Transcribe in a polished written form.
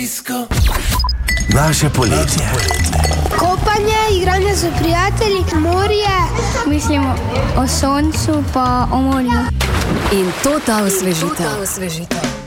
Naše poletje. Kopanje, igranje z prijatelji, morje. Mislimo o soncu pa o morju. In to ta osvežitev.